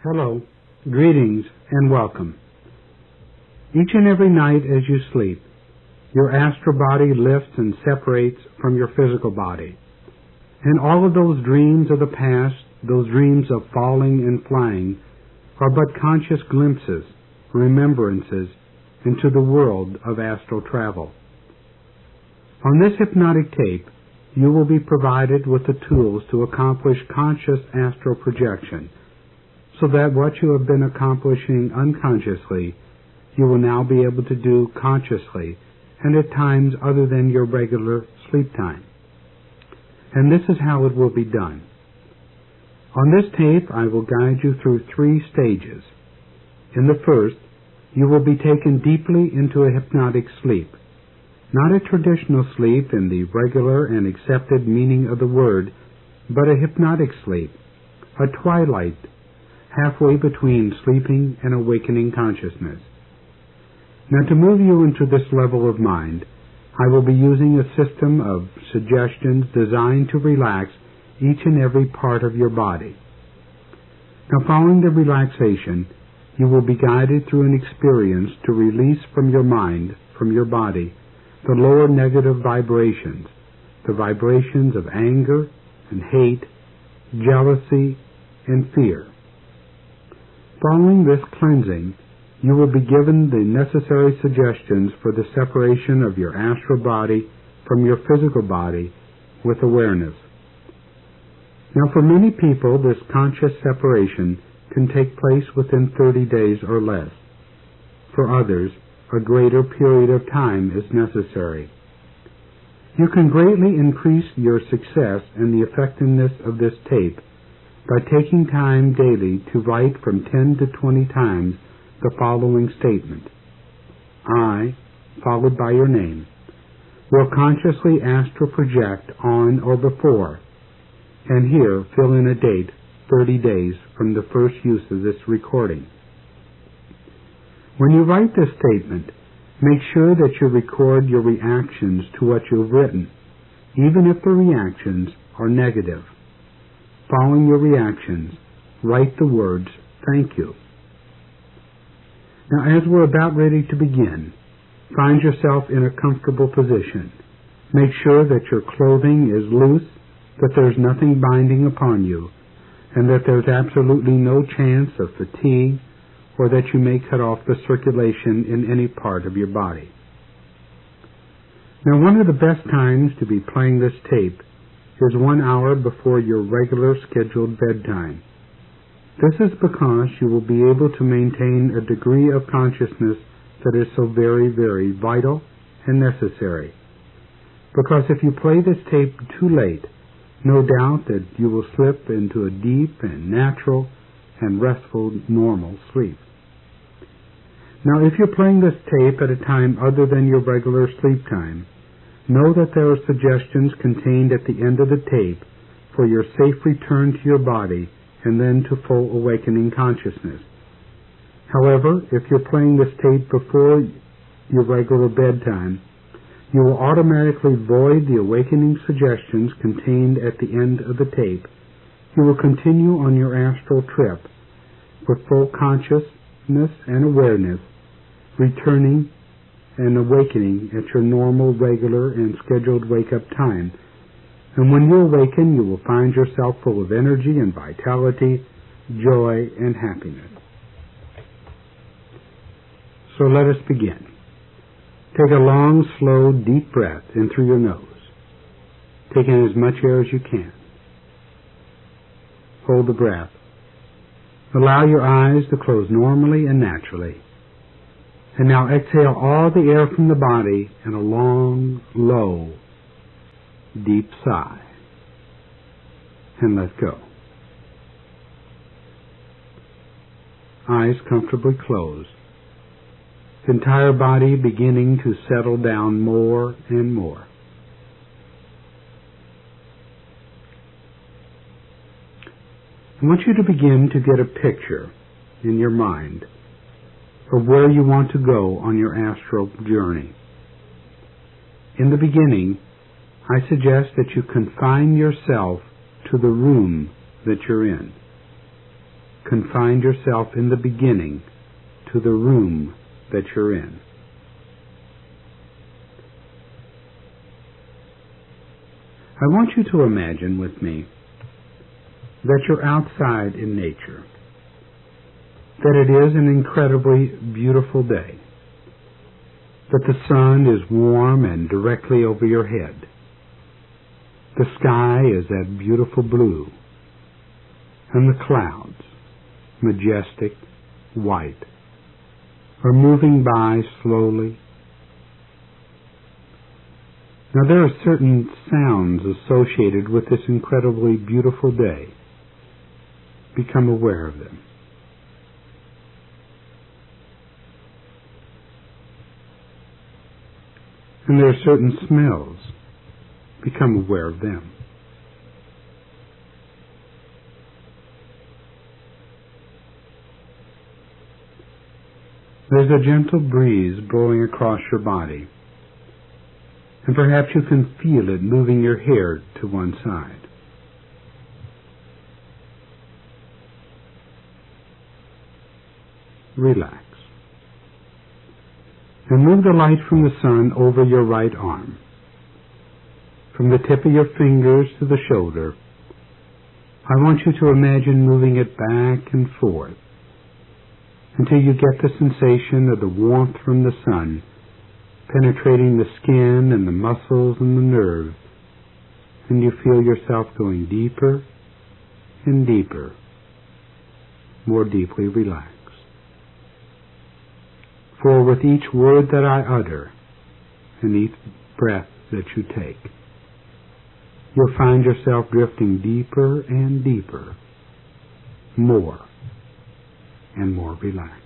Hello, greetings, and welcome. Each and every night as you sleep, your astral body lifts and separates from your physical body. And all of those dreams of the past, those dreams of falling and flying, are but conscious glimpses, remembrances into the world of astral travel. On this hypnotic tape, you will be provided with the tools to accomplish conscious astral projection, so that what you have been accomplishing unconsciously, you will now be able to do consciously and at times other than your regular sleep time. And this is how it will be done. On this tape, I will guide you through 3 stages. In the first, you will be taken deeply into a hypnotic sleep. Not a traditional sleep in the regular and accepted meaning of the word, but a hypnotic sleep, a twilight, halfway between sleeping and awakening consciousness. Now, to move you into this level of mind, I will be using a system of suggestions designed to relax each and every part of your body. Now, following the relaxation, you will be guided through an experience to release from your mind, from your body, the lower negative vibrations, the vibrations of anger and hate, jealousy, and fear. Following this cleansing, you will be given the necessary suggestions for the separation of your astral body from your physical body with awareness. Now, for many people, this conscious separation can take place within 30 days or less. For others, a greater period of time is necessary. You can greatly increase your success and the effectiveness of this tape by taking time daily to write from 10 to 20 times the following statement. I, followed by your name, will consciously astral project on or before, and here fill in a date 30 days from the first use of this recording. When you write this statement, make sure that you record your reactions to what you've written, even if the reactions are negative. Following your reactions, write the words, "Thank you." Now, as we're about ready to begin, find yourself in a comfortable position. Make sure that your clothing is loose, that there's nothing binding upon you, and that there's absolutely no chance of fatigue or that you may cut off the circulation in any part of your body. Now, one of the best times to be playing this tape is 1 hour before your regular scheduled bedtime. This is because you will be able to maintain a degree of consciousness that is so very, very vital and necessary. Because if you play this tape too late, no doubt that you will slip into a deep and natural and restful normal sleep. Now, if you're playing this tape at a time other than your regular sleep time, know that there are suggestions contained at the end of the tape for your safe return to your body and then to full awakening consciousness. However, if you're playing this tape before your regular bedtime, you will automatically void the awakening suggestions contained at the end of the tape. You will continue on your astral trip with full consciousness and awareness, returning and awakening at your normal, regular, and scheduled wake-up time. And when you awaken, you will find yourself full of energy and vitality, joy, and happiness. So let us begin. Take a long, slow, deep breath in through your nose. Take in as much air as you can. Hold the breath. Allow your eyes to close normally and naturally. And now exhale all the air from the body in a long, low, deep sigh. And let go. Eyes comfortably closed. The entire body beginning to settle down more and more. I want you to begin to get a picture in your mind of where you want to go on your astral journey. In the beginning, I suggest that you confine yourself to the room that you're in. confined yourself in the beginning to the room that you're in. I want you to imagine with me that you're outside in nature, that it is an incredibly beautiful day, that the sun is warm and directly over your head. The sky is that beautiful blue, and the clouds, majestic, white, are moving by slowly. Now there are certain sounds associated with this incredibly beautiful day. Become aware of them. And there are certain smells. Become aware of them. There's a gentle breeze blowing across your body, and perhaps you can feel it moving your hair to one side. Relax. And move the light from the sun over your right arm. From the tip of your fingers to the shoulder, I want you to imagine moving it back and forth until you get the sensation of the warmth from the sun penetrating the skin and the muscles and the nerves, and you feel yourself going deeper and deeper, more deeply relaxed. For with each word that I utter and each breath that you take, you'll find yourself drifting deeper and deeper, more and more relaxed.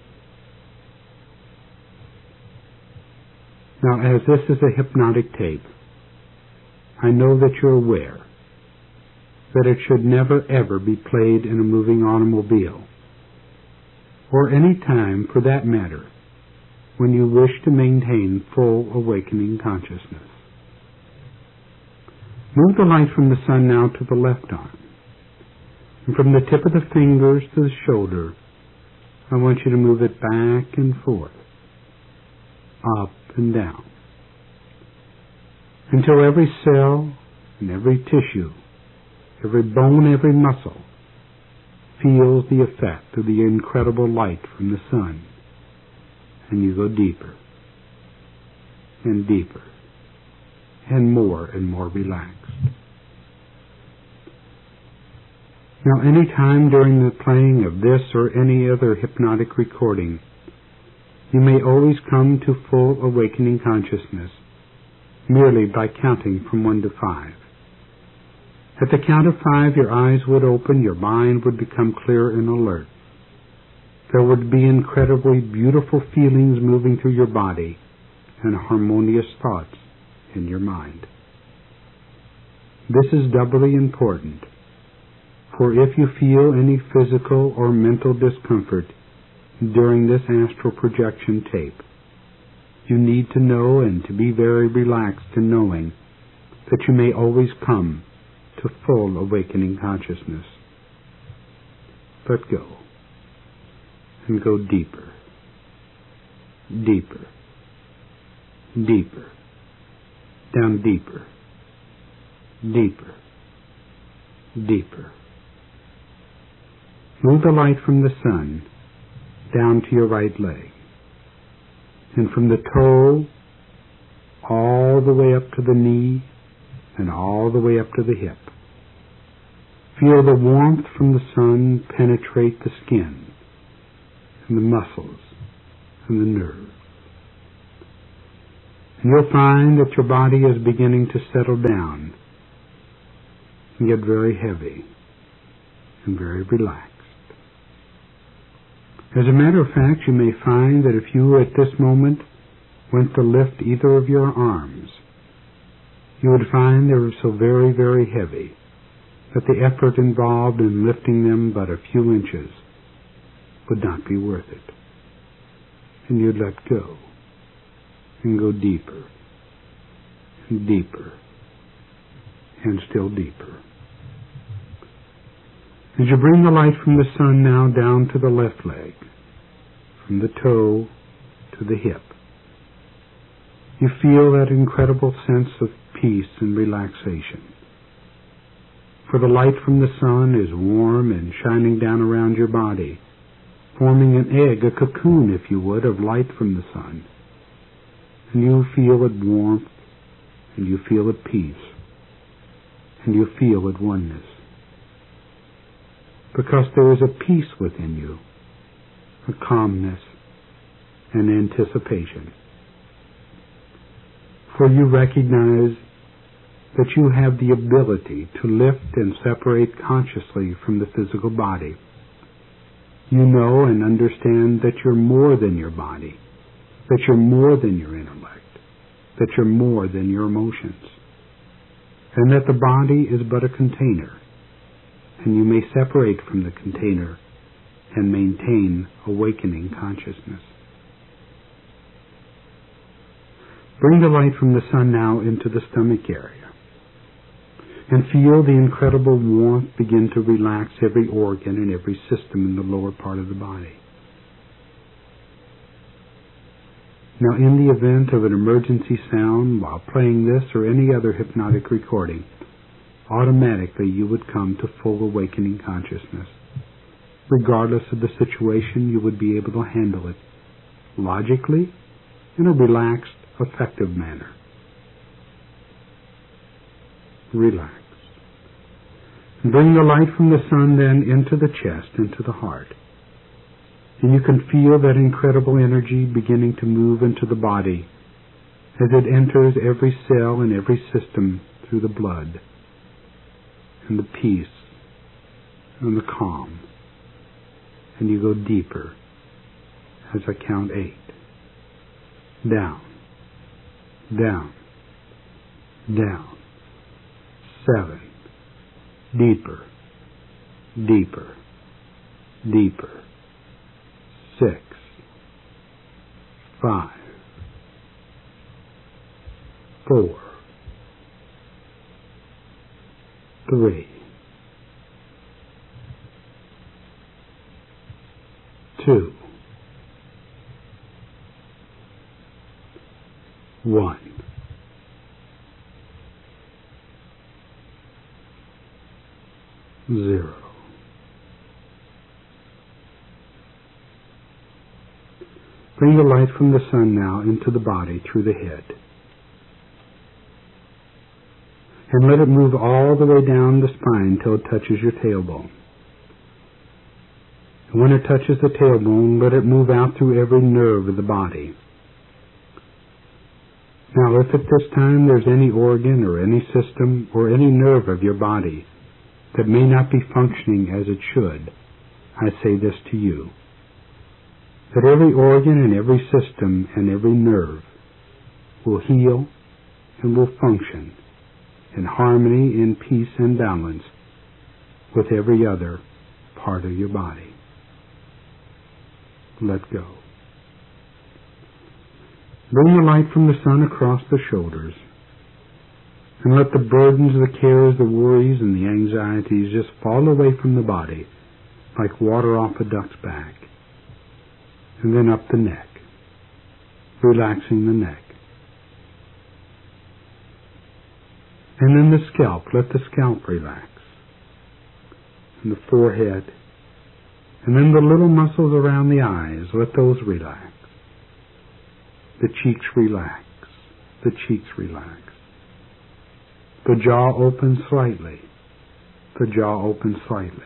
Now, as this is a hypnotic tape, I know that you're aware that it should never ever be played in a moving automobile, or any time for that matter when you wish to maintain full awakening consciousness. Move the light from the sun now to the left arm, and from the tip of the fingers to the shoulder, I want you to move it back and forth, up and down, until every cell and every tissue, every bone, every muscle feels the effect of the incredible light from the sun, and you go deeper and deeper and more relaxed. Now, any time during the playing of this or any other hypnotic recording, you may always come to full awakening consciousness merely by counting from 1 to 5. At the count of 5, your eyes would open, your mind would become clear and alert. There would be incredibly beautiful feelings moving through your body and harmonious thoughts in your mind. This is doubly important, for if you feel any physical or mental discomfort during this astral projection tape, you need to know and to be very relaxed in knowing that you may always come to full awakening consciousness. Let go and go deeper, deeper, deeper, down deeper, deeper, deeper. Move the light from the sun down to your right leg, and from the toe all the way up to the knee and all the way up to the hip. Feel the warmth from the sun penetrate the skin and the muscles and the nerves. And you'll find that your body is beginning to settle down and get very heavy and very relaxed. As a matter of fact, you may find that if you at this moment went to lift either of your arms, you would find they were so very, very heavy that the effort involved in lifting them but a few inches would not be worth it. And you'd let go and go deeper and deeper and still deeper. As you bring the light from the sun now down to the left leg, from the toe to the hip, you feel that incredible sense of peace and relaxation. For the light from the sun is warm and shining down around your body, forming an egg, a cocoon, if you would, of light from the sun. And you feel it warmth, and you feel it peace, and you feel it oneness. Because there is a peace within you, a calmness, and anticipation. For you recognize that you have the ability to lift and separate consciously from the physical body. You know and understand that you're more than your body, that you're more than your intellect, that you're more than your emotions, and that the body is but a container, and you may separate from the container and maintain awakening consciousness. Bring the light from the sun now into the stomach area, and feel the incredible warmth begin to relax every organ and every system in the lower part of the body. Now, in the event of an emergency sound while playing this or any other hypnotic recording, automatically you would come to full awakening consciousness. Regardless of the situation, you would be able to handle it logically in a relaxed, effective manner. Relax. Bring the light from the sun then into the chest, into the heart. And you can feel that incredible energy beginning to move into the body as it enters every cell and every system through the blood, and the peace and the calm. And you go deeper as I count 8. Down, down, down. 7. Deeper, deeper, deeper. 6. 5. 4. 3. 2. 1. Zero. Bring the light from the sun now into the body through the head. And let it move all the way down the spine till it touches your tailbone. And when it touches the tailbone, let it move out through every nerve of the body. Now, if at this time there's any organ or any system or any nerve of your body that may not be functioning as it should, I say this to you, that every organ and every system and every nerve will heal and will function in harmony, in peace and balance with every other part of your body. Let go. Bring the light from the sun across the shoulders, and let the burdens, the cares, the worries, and the anxieties just fall away from the body like water off a duck's back. And then up the neck, relaxing the neck. And then the scalp, let the scalp relax. And the forehead. And then the little muscles around the eyes, let those relax. The cheeks relax. The cheeks relax. The jaw opens slightly. The jaw opens slightly.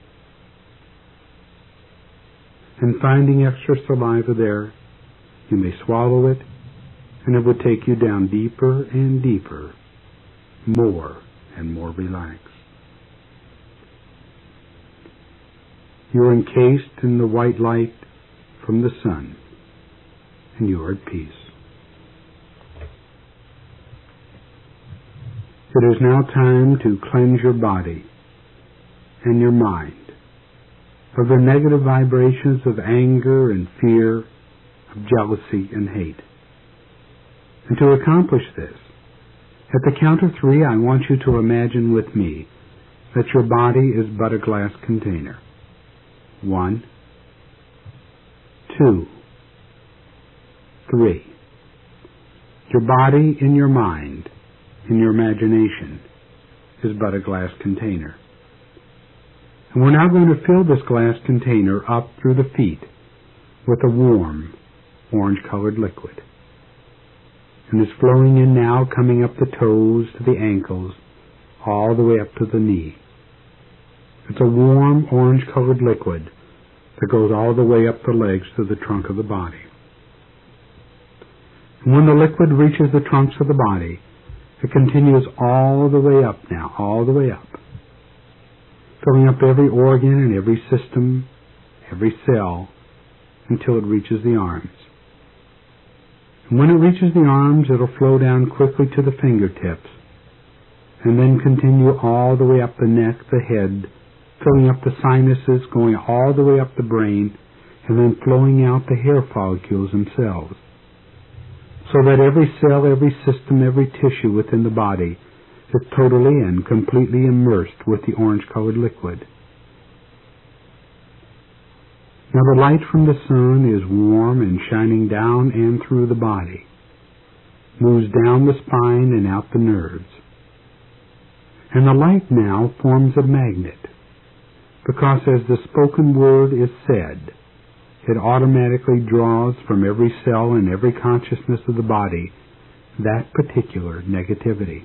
And finding extra saliva there, you may swallow it, and it will take you down deeper and deeper, more and more relaxed. You are encased in the white light from the sun, and you are at peace. It is now time to cleanse your body and your mind of the negative vibrations of anger and fear, of jealousy and hate. And to accomplish this, at the count of 3, I want you to imagine with me that your body is but a glass container. 1, 2, 3. Your body in your mind, in your imagination, is but a glass container. And we're now going to fill this glass container up through the feet with a warm, orange-colored liquid. And it's flowing in now, coming up the toes to the ankles, all the way up to the knee. It's a warm, orange-colored liquid that goes all the way up the legs to the trunk of the body. And when the liquid reaches the trunks of the body, it continues all the way up now, all the way up, filling up every organ and every system, every cell, until it reaches the arms. And when it reaches the arms, it'll flow down quickly to the fingertips, and then continue all the way up the neck, the head, filling up the sinuses, going all the way up the brain, and then flowing out the hair follicles themselves, so that every cell, every system, every tissue within the body is totally and completely immersed with the orange-colored liquid. Now the light from the sun is warm and shining down and through the body, moves down the spine and out the nerves. And the light now forms a magnet, because as the spoken word is said, it automatically draws from every cell and every consciousness of the body that particular negativity.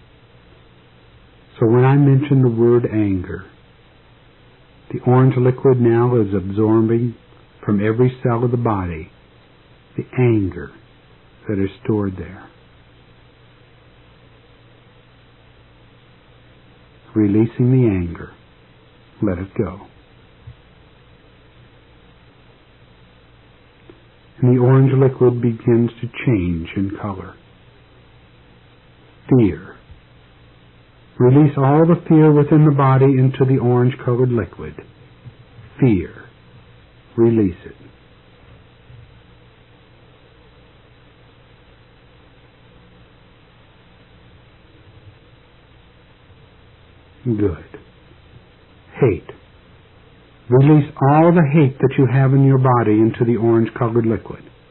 So when I mention the word anger, the orange liquid now is absorbing from every cell of the body the anger that is stored there. Releasing the anger, let it go. And the orange liquid begins to change in color. Fear. Release all the fear within the body into the orange-colored liquid. Fear. Release it. Good. Hate. Release all the hate that you have in your body into the orange-colored liquid.